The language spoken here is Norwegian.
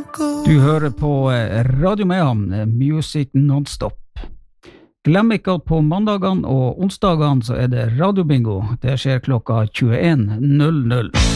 Du hører på Radio Mehamn, Music Non-Stop. Glem ikke at på mandagene og onsdagene så er det radiobingo. Det skjer klokka 21.00.